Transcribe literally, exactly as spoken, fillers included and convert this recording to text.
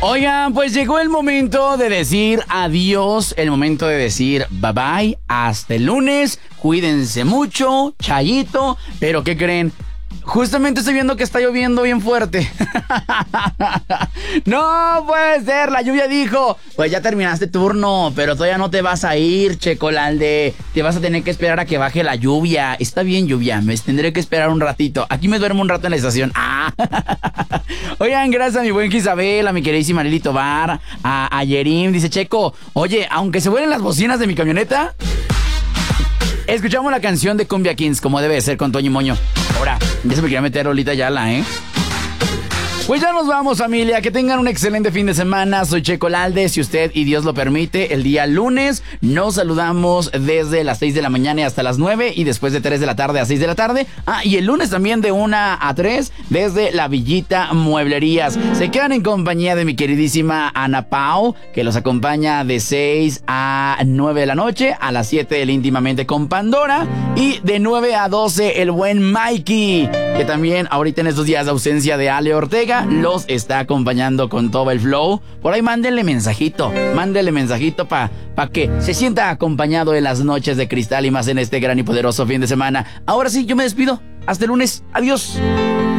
Oigan, pues llegó el momento de decir adiós, el momento de decir bye bye, hasta el lunes, cuídense mucho, chayito, pero ¿qué creen? Justamente estoy viendo que está lloviendo bien fuerte. No puede ser, la lluvia dijo, pues ya terminaste turno, pero todavía no te vas a ir, Checolalde. Te vas a tener que esperar a que baje la lluvia. Está bien, lluvia, me tendré que esperar un ratito. Aquí me duermo un rato en la estación. Ah. Oigan, gracias a mi buen Isabel, a mi queridísima Lili Tobar, a, a Yerim. Dice Checo, oye, aunque se vuelen las bocinas de mi camioneta, escuchamos la canción de Cumbia Kings, como debe ser, con Toño y Moño. Ahora, ya se me quería meter Lolita Ayala, ¿eh? Pues ya nos vamos, familia. Que tengan un excelente fin de semana. Soy Checolalde. Si usted y Dios lo permite, el día lunes nos saludamos desde las seis de la mañana hasta las nueve y después de tres de la tarde a seis de la tarde. Ah, y el lunes también de una a tres desde La Villita Mueblerías. Se quedan en compañía de mi queridísima Ana Pau, que los acompaña de seis a nueve de la noche, a las siete el Íntimamente con Pandora y de nueve a doce el buen Mikey, que también ahorita en estos días de ausencia de Ale Ortega los está acompañando con todo el flow. Por ahí mándenle mensajito, mándenle mensajito para pa que se sienta acompañado en las noches de cristal y más en este gran y poderoso fin de semana. Ahora sí, yo me despido. Hasta el lunes. Adiós.